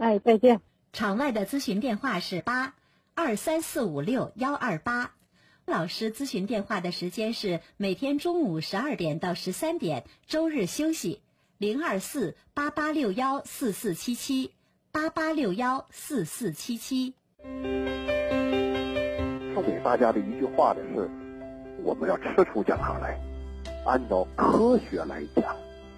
哎，再见。 场外的咨询电话是823456128，老师咨询电话的时间是每天中午12点到13点，周日休息。02488614477，88614477。 送给大家的一句话的是，我们要吃出讲堂来，按照科学来讲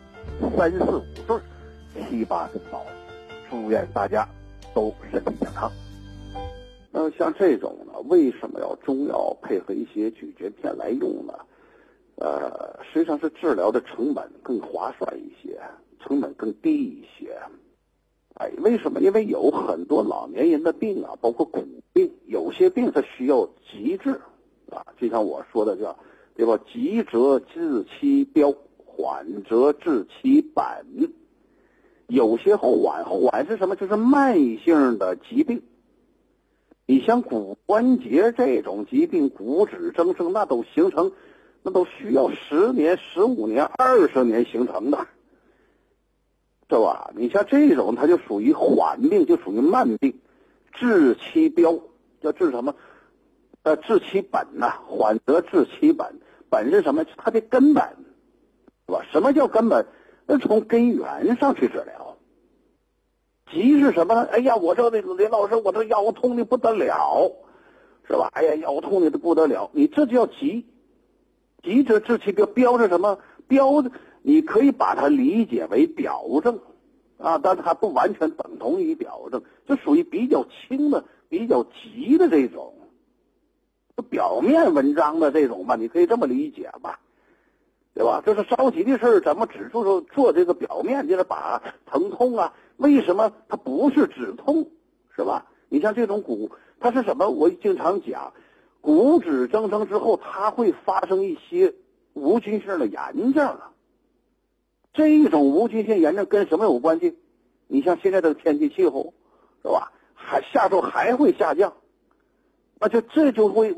，3、4、5对，7、8跟宝，祝愿大家都身体健康。像这种呢，为什么要中药配合一些咀嚼片来用呢？实际上是治疗的成本更划算一些，成本更低一些。为什么？因为有很多老年人的病啊，包括骨病，有些病它需要急治啊，就像我说的叫，对吧？急则治其标，缓则治其本。有些缓是什么？就是慢性的疾病。你像骨关节这种疾病，骨质增生，那都需要10年、15年、20年形成的，是吧？你像这种，它就属于缓病，就属于慢病。治其标，叫治什么？治其本呐，缓则治其本。本是什么？它的根本，是吧？什么叫根本？那从根源上去治疗。急是什么呢？哎呀，我这林老师，我这腰痛的不得了，是吧？哎呀，腰痛的不得了，你这叫急。急则治其标，标是什么？标你可以把它理解为表症啊，但它不完全等同于表症，就属于比较轻的、比较急的这种，表面文章的这种吧，你可以这么理解吧，对吧？就是着急的事儿，怎么只做这个表面，就是把疼痛啊？为什么它不是止痛，是吧？你像这种它是什么？我经常讲，骨质增生之后，它会发生一些无菌性的炎症啊。这种无菌性炎症跟什么有关系？你像现在的天气气候，是吧？下周还会下降，那这就会